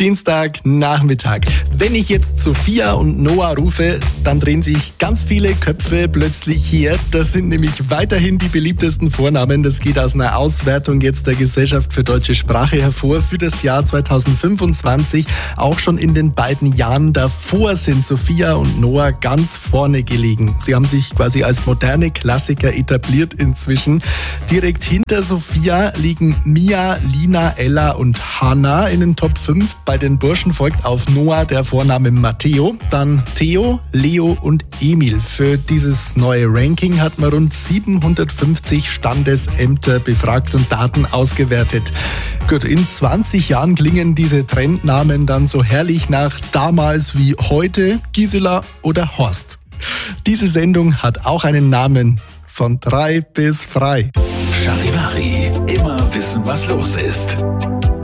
Dienstagnachmittag. Wenn ich jetzt Sophia und Noah rufe, dann drehen sich ganz viele Köpfe plötzlich hier. Das sind nämlich weiterhin die beliebtesten Vornamen. Das geht aus einer Auswertung jetzt der Gesellschaft für deutsche Sprache hervor für das Jahr 2025. Auch schon in den beiden Jahren davor sind Sophia und Noah ganz vorne gelegen. Sie haben sich quasi als moderne Klassiker etabliert inzwischen. Direkt hinter Sophia liegen Mia, Lina, Ella und Hannah in den Top 5. Bei den Burschen folgt auf Noah der Vorname Matteo, dann Theo, Leo und Emil. Für dieses neue Ranking hat man rund 750 Standesämter befragt und Daten ausgewertet. Gut, in 20 Jahren klingen diese Trendnamen dann so herrlich nach damals wie heute, Gisela oder Horst. Diese Sendung hat auch einen Namen: von 3 bis frei. Charivari, immer wissen, was los ist.